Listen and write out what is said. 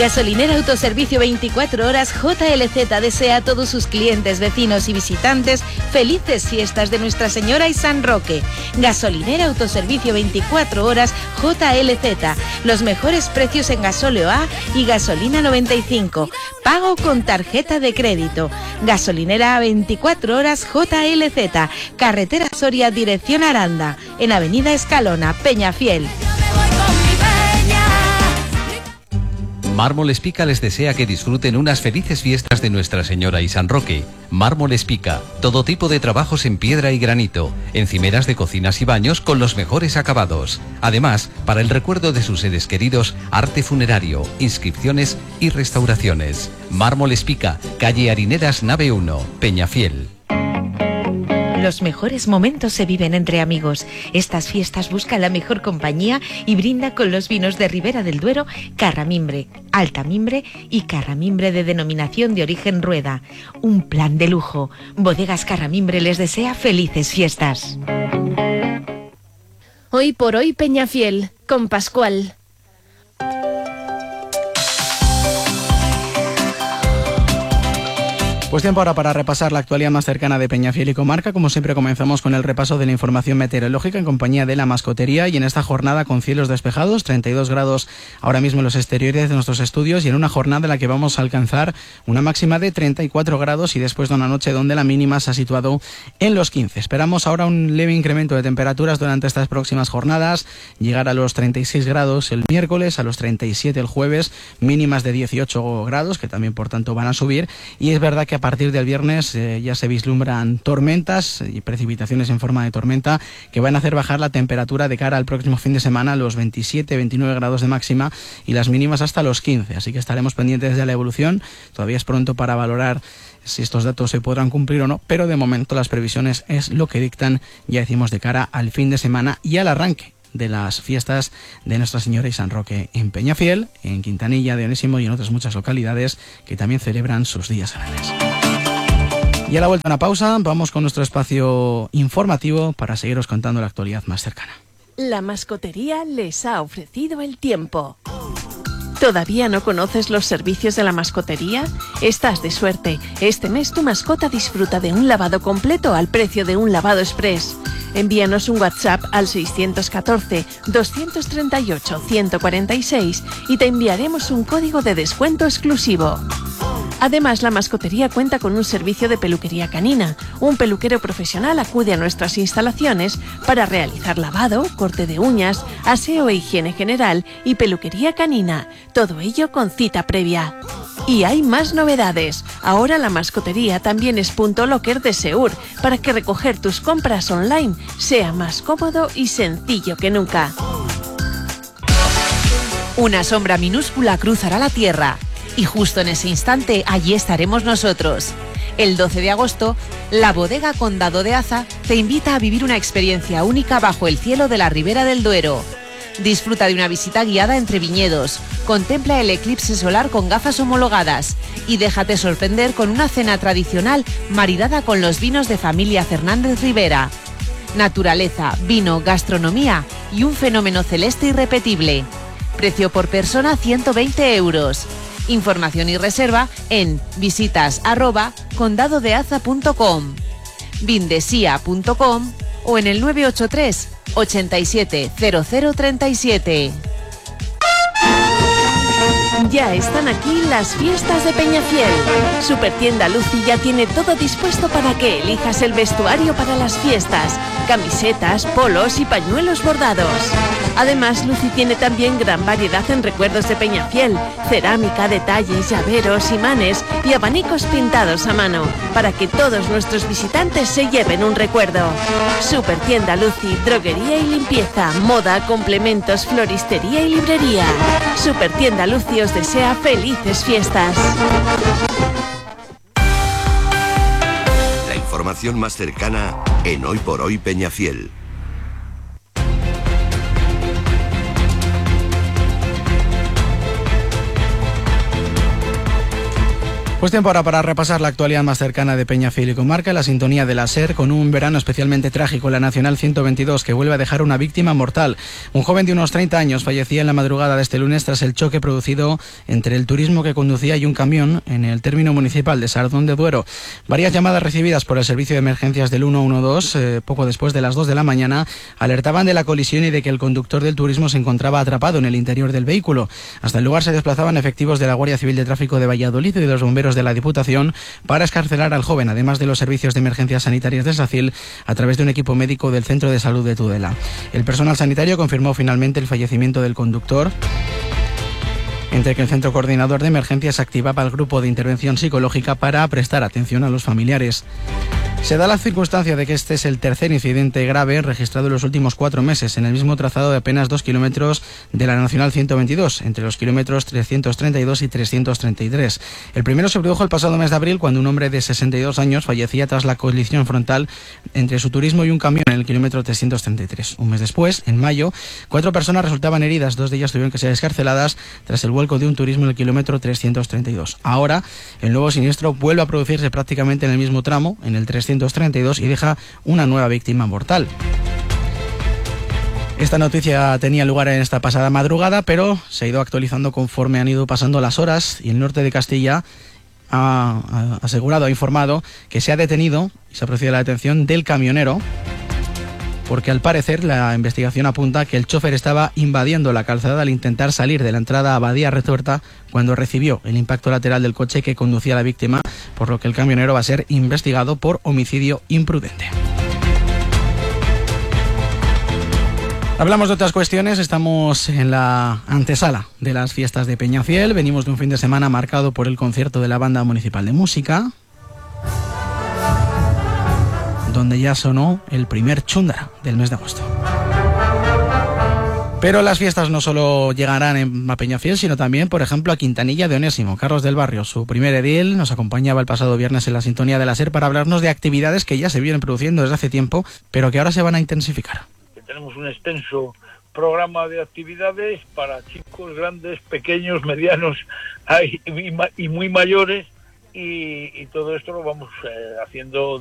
Gasolinera Autoservicio 24 horas JLZ desea a todos sus clientes, vecinos y visitantes felices fiestas de Nuestra Señora y San Roque. Gasolinera Autoservicio 24 horas JLZ. Los mejores precios en gasóleo A y gasolina 95. Pago con tarjeta de crédito. Gasolinera 24 horas JLZ. Carretera Soria, dirección Aranda. En Avenida Escalona, Peñafiel. Mármol Espica les desea que disfruten unas felices fiestas de Nuestra Señora y San Roque. Mármol Espica, todo tipo de trabajos en piedra y granito, encimeras de cocinas y baños con los mejores acabados. Además, para el recuerdo de sus seres queridos, arte funerario, inscripciones y restauraciones. Mármol Espica, calle Harineras, nave 1, Peñafiel. Los mejores momentos se viven entre amigos. Estas fiestas buscan la mejor compañía y brinda con los vinos de Ribera del Duero, Carramimbre, Altamimbre y Carramimbre de denominación de origen Rueda. Un plan de lujo. Bodegas Carramimbre les desea felices fiestas. Hoy por hoy Peñafiel, con Pascual. Pues tiempo ahora para repasar la actualidad más cercana de Peñafiel y comarca. Como siempre comenzamos con el repaso de la información meteorológica en compañía de La Mascotería, y en esta jornada con cielos despejados, 32 grados ahora mismo en los exteriores de nuestros estudios, y en una jornada en la que vamos a alcanzar una máxima de 34 grados y después de una noche donde la mínima se ha situado en los 15. Esperamos ahora un leve incremento de temperaturas durante estas próximas jornadas, llegar a los 36 grados el miércoles, a los 37 el jueves, mínimas de 18 grados que también por tanto van a subir, y es verdad que a partir del viernes ya se vislumbran tormentas y precipitaciones en forma de tormenta que van a hacer bajar la temperatura de cara al próximo fin de semana a los 27-29 grados de máxima y las mínimas hasta los 15, así que estaremos pendientes de la evolución. Todavía es pronto para valorar si estos datos se podrán cumplir o no, pero de momento las previsiones es lo que dictan, ya decimos, de cara al fin de semana y al arranque de las fiestas de Nuestra Señora y San Roque en Peñafiel, en Quintanilla de Onésimo y en otras muchas localidades que también celebran sus días grandes. Y a la vuelta a una pausa, vamos con nuestro espacio informativo para seguiros contando la actualidad más cercana. La Mascotería les ha ofrecido el tiempo. ¿Todavía no conoces los servicios de La Mascotería? Estás de suerte. Este mes tu mascota disfruta de un lavado completo al precio de un lavado express. Envíanos un WhatsApp al 614-238-146 y te enviaremos un código de descuento exclusivo. Además, La Mascotería cuenta con un servicio de peluquería canina. Un peluquero profesional acude a nuestras instalaciones para realizar lavado, corte de uñas, aseo e higiene general y peluquería canina. Todo ello con cita previa. Y hay más novedades. Ahora La Mascotería también es punto locker de Seur, para que recoger tus compras online sea más cómodo y sencillo que nunca. Una sombra minúscula cruzará la tierra. Y justo en ese instante, allí estaremos nosotros. El 12 de agosto, la bodega Condado de Aza te invita a vivir una experiencia única bajo el cielo de la Ribera del Duero. Disfruta de una visita guiada entre viñedos, contempla el eclipse solar con gafas homologadas y déjate sorprender con una cena tradicional maridada con los vinos de familia Fernández Rivera. Naturaleza, vino, gastronomía y un fenómeno celeste irrepetible. Precio por persona 120 euros. Información y reserva en visitas@condadodeaza.com, vindesia.com o en el 983 87 0037. Ya están aquí las fiestas de Peñafiel. Supertienda Lucy ya tiene todo dispuesto para que elijas el vestuario para las fiestas, camisetas, polos y pañuelos bordados. Además, Lucy tiene también gran variedad en recuerdos de Peñafiel, cerámica, detalles, llaveros, imanes y abanicos pintados a mano, para que todos nuestros visitantes se lleven un recuerdo. Supertienda Lucy, droguería y limpieza, moda, complementos, floristería y librería. Supertienda Lucy os desea felices fiestas. La información más cercana en Hoy por Hoy Peñafiel. Pues tiempo ahora para repasar la actualidad más cercana de Peñafiel y comarca, la sintonía de la SER, con un verano especialmente trágico, la Nacional 122, que vuelve a dejar una víctima mortal. Un joven de unos 30 años fallecía en la madrugada de este lunes tras el choque producido entre el turismo que conducía y un camión en el término municipal de Sardón de Duero. Varias llamadas recibidas por el servicio de emergencias del 112, poco después de las 2 de la mañana, alertaban de la colisión y de que el conductor del turismo se encontraba atrapado en el interior del vehículo. Hasta el lugar se desplazaban efectivos de la Guardia Civil de Tráfico de Valladolid y de los bomberos de la Diputación para excarcelar al joven, además de los servicios de emergencias sanitarias de SACIL, a través de un equipo médico del Centro de Salud de Tudela. El personal sanitario confirmó finalmente el fallecimiento del conductor, entre que el Centro Coordinador de Emergencias activaba el grupo de intervención psicológica para prestar atención a los familiares. Se da la circunstancia de que este es el tercer incidente grave registrado en los últimos 4 meses, en el mismo trazado de apenas 2 kilómetros de la Nacional 122, entre los kilómetros 332 y 333. El primero se produjo el pasado mes de abril, cuando un hombre de 62 años fallecía tras la colisión frontal entre su turismo y un camión en el kilómetro 333. Un mes después, en mayo, 4 personas resultaban heridas, 2 de ellas tuvieron que ser excarceladas tras el vuelco de un turismo en el kilómetro 332. Ahora, el nuevo siniestro vuelve a producirse prácticamente en el mismo tramo, en el 332, y deja una nueva víctima mortal. Esta noticia tenía lugar en esta pasada madrugada, pero se ha ido actualizando conforme han ido pasando las horas, y el norte de Castilla ha asegurado, ha informado que se ha detenido y se ha producido la detención del camionero, porque al parecer la investigación apunta que el chofer estaba invadiendo la calzada al intentar salir de la entrada a Abadía Retuerta cuando recibió el impacto lateral del coche que conducía a la víctima, por lo que el camionero va a ser investigado por homicidio imprudente. Hablamos de otras cuestiones, estamos en la antesala de las fiestas de Peñafiel, venimos de un fin de semana marcado por el concierto de la Banda Municipal de Música, donde ya sonó el primer chúndara del mes de agosto. Pero las fiestas no solo llegarán a Peñafiel, sino también, por ejemplo, a Quintanilla de Onésimo. Carlos del Barrio, su primer edil, nos acompañaba el pasado viernes en la sintonía de la SER para hablarnos de actividades que ya se vienen produciendo desde hace tiempo, pero que ahora se van a intensificar. Tenemos un extenso programa de actividades para chicos, grandes, pequeños, medianos y muy mayores, y todo esto lo vamos haciendo